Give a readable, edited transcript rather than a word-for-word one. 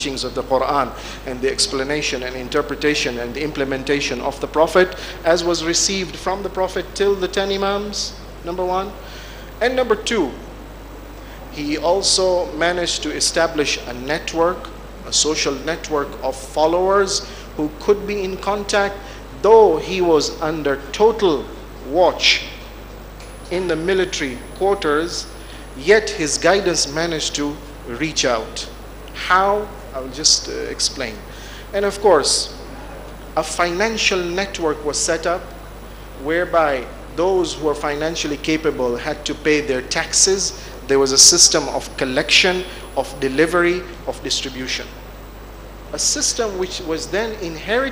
teachings of the Quran and the explanation and interpretation and the implementation of the Prophet as was received from the Prophet till the 10 Imams, number one. And number two, he also managed to establish a network, a social network of followers who could be in contact, though he was under total watch in the military quarters, yet his guidance managed to reach out. How? I will just explain. And of course, a financial network was set up whereby those who are financially capable had to pay their taxes. There was a system of collection, of delivery, of distribution. A system which was then inherited